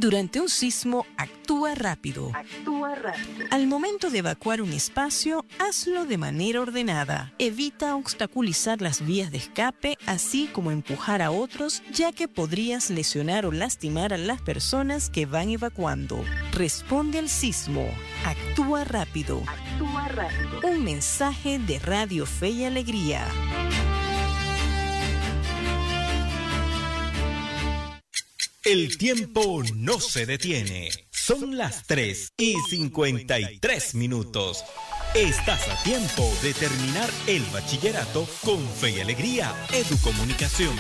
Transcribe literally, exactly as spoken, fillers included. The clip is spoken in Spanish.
Durante un sismo, actúa rápido. Actúa rápido. Al momento de evacuar un espacio, hazlo de manera ordenada. Evita obstaculizar las vías de escape, así como empujar a otros, ya que podrías lesionar o lastimar a las personas que van evacuando. Responde al sismo. Actúa rápido. Actúa rápido. Un mensaje de Radio Fe y Alegría. El tiempo no se detiene. Son las tres y cincuenta y tres minutos. Estás a tiempo de terminar el bachillerato con Fe y Alegría Educomunicación.